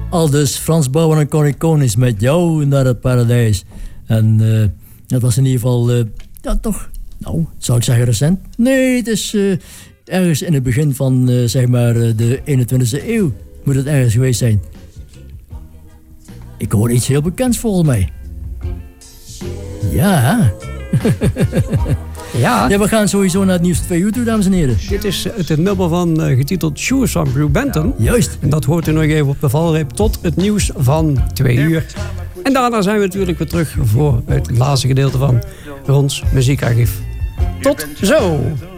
Aldus Frans Bouwen en Corrie Konings met jou naar het paradijs. En dat was in ieder geval, ja toch, nou, zou ik zeggen recent? Nee, het is ergens in het begin van, zeg maar, de 21e eeuw. Moet het ergens geweest zijn. Ik hoor iets heel bekends volgens mij. Ja. Ja. Ja, we gaan sowieso naar het nieuws 2 uur toe, dames en heren. Dit is het nummer van getiteld Shoes van Blue Benton. Juist. En dat hoort u nog even op de valreep tot het nieuws van 2 uur. En daarna zijn we natuurlijk weer terug voor het laatste gedeelte van Rons Muziekarchief. Tot zo!